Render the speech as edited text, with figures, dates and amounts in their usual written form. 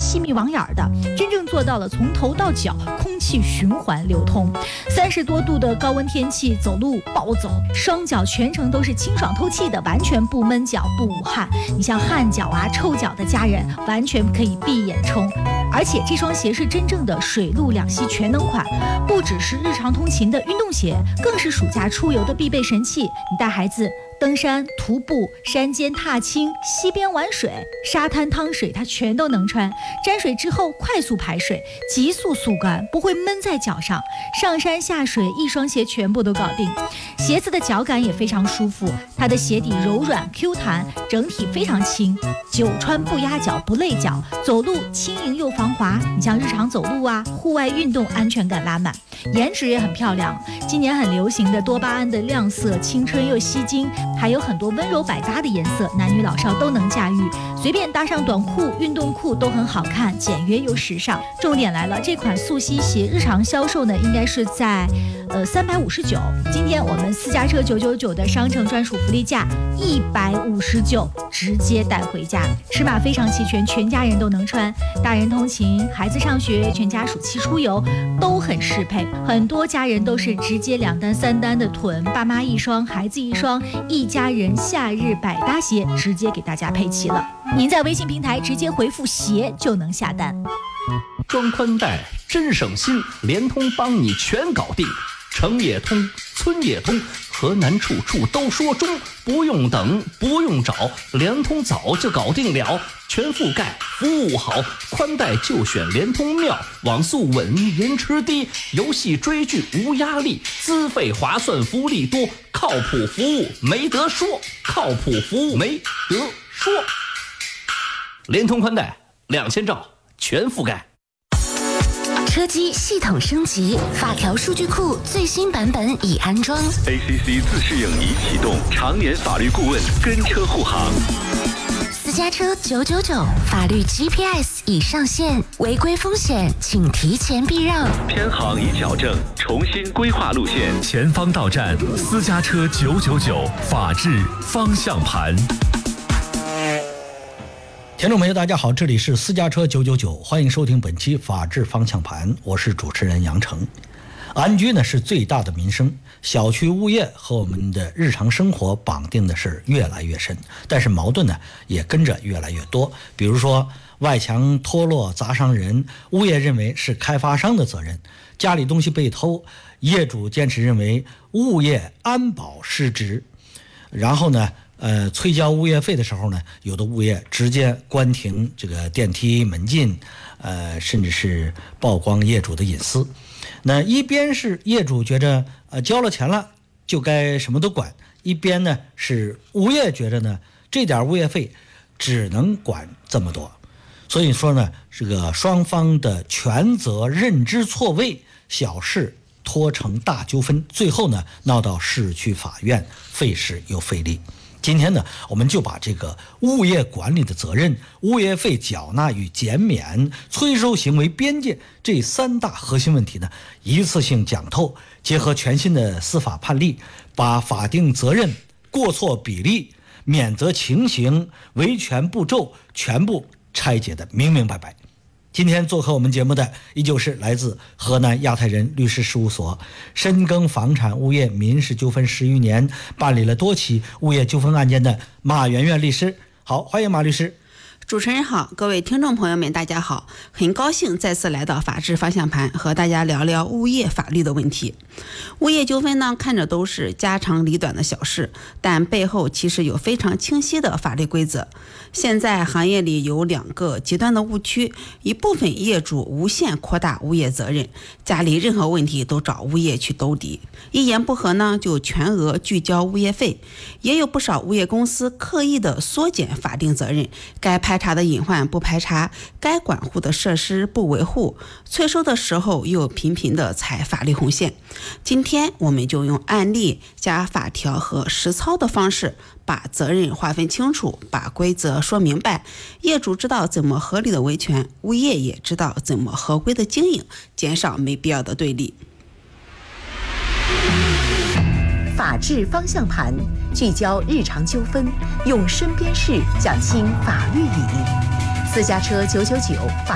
细密网眼的，真正做到了从头到脚空气循环流通。30多度的高温天气，走路暴走，双脚全程都是清爽透气的，完全不闷脚不捂汗。你像汗脚啊、臭脚的家人，完全可以闭眼冲。而且这双鞋是真正的水陆两栖全能款，不只是日常通勤的运动鞋，更是暑假出游的必备神器。你带孩子登山、徒步、山间踏青、溪边玩水、沙滩趟水，它全都能穿。沾水之后快速排水，急速速干，不会闷在脚上。上山下水，一双鞋全部都搞定。鞋子的脚感也非常舒服，它的鞋底柔软 Q 弹，整体非常轻，久穿不压脚不累脚，走路轻盈又防滑。你像日常走路啊、户外运动，安全感拉满。颜值也很漂亮，今年很流行的多巴胺的亮色，青春又吸睛，还有很多温柔百搭的颜色，男女老少都能驾驭，随便搭上短裤、运动裤都很好看，简约又时尚。重点来了，这款速吸鞋日常销售呢，应该是在359，今天我们私家车999的商城专属福利价159，直接带回家。尺码非常齐全，全家人都能穿，大人通勤、孩子上学、全家暑期出游都很适配。很多家人都是直接2单3单的囤，爸妈一双，孩子一双，一家人夏日百搭鞋直接给大家配齐了。您在微信平台直接回复鞋就能下单。 装宽带真省心，联通帮你全搞定，城也通，村也通，河南处处都说中，不用等，不用找，联通早就搞定了，全覆盖，服务好，宽带就选联通妙，网速稳，延迟低，游戏追剧无压力，资费划算，福利多，靠谱服务没得说，靠谱服务没得说。联通宽带2000兆全覆盖。 车机系统升级，法条数据库最新版本已安装。 ACC 自适应已启动，常年法律顾问跟车护航。 私家车999，法律 GPS 已上线，违规风险请提前避让。 偏航已矫正，重新规划路线。 前方到站，私家车999，法治方向盘。 听众朋友大家好，这里是私家车999，欢迎收听本期法治方向盘，我是主持人杨成。安居呢是最大的民生，小区物业和我们的日常生活绑定的是越来越深，但是矛盾呢也跟着越来越多。比如说外墙脱落砸伤人，物业认为是开发商的责任；家里东西被偷，业主坚持认为物业安保失职。然后呢催交物业费的时候呢，有的物业直接关停这个电梯门禁，甚至是曝光业主的隐私。那一边是业主觉着交了钱了就该什么都管，一边呢是物业觉着呢这点物业费只能管这么多。所以说呢，这个双方的权责认知错位，小事拖成大纠纷，最后呢闹到市区法院，费时又费力。今天呢，我们就把这个物业管理的责任、物业费缴纳与减免、催收行为边界这3大核心问题呢，一次性讲透，结合全新的司法判例，把法定责任、过错比例、免责情形、维权步骤全部拆解的明明白白。今天做客我们节目的依旧是来自河南亚太人律师事务所，深耕房产物业民事纠纷10余年，办理了多起物业纠纷案件的马媛媛律师。好，欢迎马律师。 主持人好，各位听众朋友们大家好，很高兴再次来到法治方向盘，和大家聊聊物业法律的问题。物业纠纷呢，看着都是家长里短的小事，但背后其实有非常清晰的法律规则。现在行业里有2个极端的误区，一部分业主无限扩大物业责任，家里任何问题都找物业去兜底，一言不合呢就全额拒交物业费。也有不少物业公司刻意的缩减法定责任，该排查的隐患不排查，该管护的设施不维护，催收的时候又频频的踩法律红线。今天我们就用案例加法条和实操的方式，把责任划分清楚，把规则说明白，业主知道怎么合理的维权，物业也知道怎么合规的经营，减少没必要的对立。 法治方向盘，聚焦日常纠纷，用身边事讲清法律理。私家车999法